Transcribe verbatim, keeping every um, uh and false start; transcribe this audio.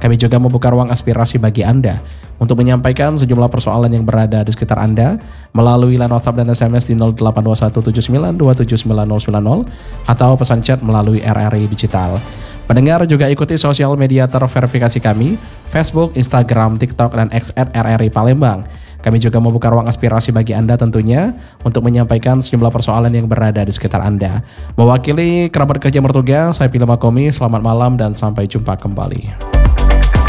Kami juga membuka ruang aspirasi bagi Anda untuk menyampaikan sejumlah persoalan yang berada di sekitar Anda melalui line WhatsApp dan S M S di nol delapan dua satu tujuh sembilan dua tujuh sembilan nol sembilan nol atau pesan chat melalui R R I Digital. Pendengar juga ikuti sosial media terverifikasi kami, Facebook, Instagram, TikTok, dan X at R R I Palembang. Kami juga membuka ruang aspirasi bagi Anda tentunya untuk menyampaikan sejumlah persoalan yang berada di sekitar Anda. Mewakili kerabat kerja mertuga, saya Pilih Makomi, selamat malam dan sampai jumpa kembali.